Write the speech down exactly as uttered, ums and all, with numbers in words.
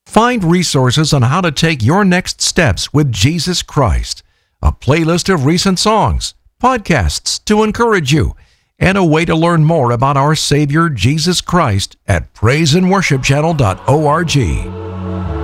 Find resources on how to take your next steps with Jesus Christ, a playlist of recent songs, podcasts to encourage you, and a way to learn more about our Savior Jesus Christ at praise and worship channel dot org.